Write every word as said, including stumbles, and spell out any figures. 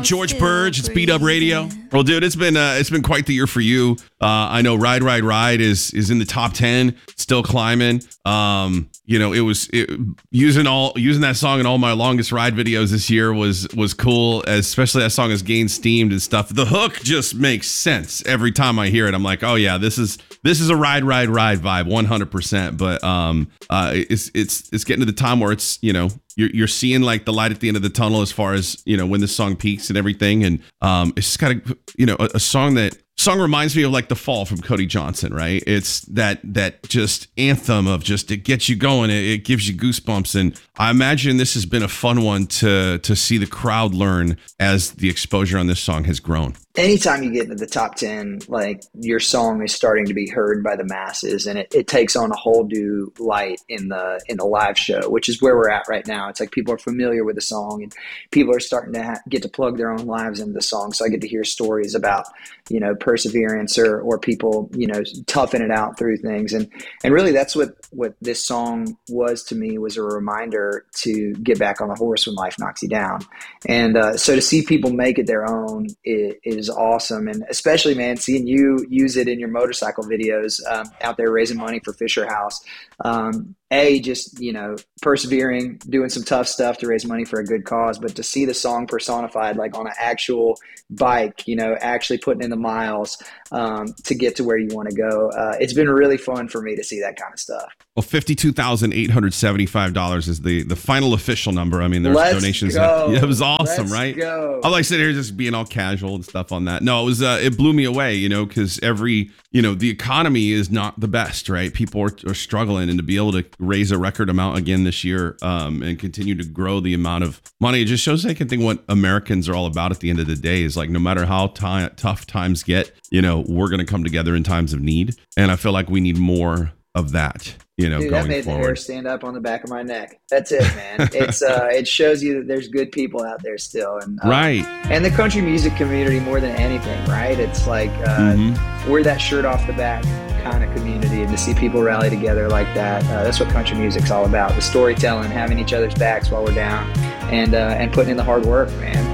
George Burge. It's Beat Up Radio. Well, dude, it's been uh, it's been quite the year for you. Uh, I know Ride, Ride, Ride is is in the top ten, still climbing. Um, you know, it was it, using all using that song in all my longest ride videos this year was was cool. Especially that song has gained steam and stuff. The hook just makes sense every time I hear it. I'm like, oh yeah, this is this is a Ride, Ride, Ride vibe, one hundred percent. But um, uh, it's it's it's getting to the time where it's you know. You're you're seeing like the light at the end of the tunnel as far as, you know, when this song peaks and everything. And um, it's just kind of, you know, a, a song that song reminds me of like The Fall from Cody Johnson, right? It's that that just anthem of just it gets you going. It, it gives you goosebumps. And I imagine this has been a fun one to to see the crowd learn as the exposure on this song has grown. Anytime you get into the top ten, like your song is starting to be heard by the masses, and it, it takes on a whole new light in the in the live show, which is where we're at right now. It's like people are familiar with the song, and people are starting to ha- get to plug their own lives into the song. So I get to hear stories about, you know, perseverance or or people, you know, toughing it out through things, and and really that's what what this song was to me, was a reminder to get back on the horse when life knocks you down. And uh, so to see people make it their own is, is awesome. And especially, man, seeing you use it in your motorcycle videos um, out there raising money for Fisher House. Um, A, just, you know, persevering, doing some tough stuff to raise money for a good cause, but to see the song personified like on an actual bike, you know, actually putting in the miles um, to get to where you want to go. Uh, it's been really fun for me to see that kind of stuff. Well, fifty-two thousand eight hundred seventy-five dollars is the, the final official number. I mean, there's Let's donations. Go. That, yeah, it was awesome, Let's right? Go. I like sitting here just being all casual and stuff on that. No, it was, uh, it blew me away, you know, because every, you know, the economy is not the best, right? People are, are struggling, and to be able to raise a record amount again this year um, and continue to grow the amount of money, it just shows, I can think, what Americans are all about at the end of the day is like, no matter how t- tough times get, you know, we're going to come together in times of need. And I feel like we need more of that. You know, Dude, going that made forward. the hair stand up on the back of my neck. That's it, man. It's uh, it shows you that there's good people out there still, and uh, right. And the country music community more than anything, right? It's like uh, mm-hmm. we're that shirt off the back kind of community, and to see people rally together like that, uh, that's what country music's all about. The storytelling, having each other's backs while we're down, and uh, and putting in the hard work, man.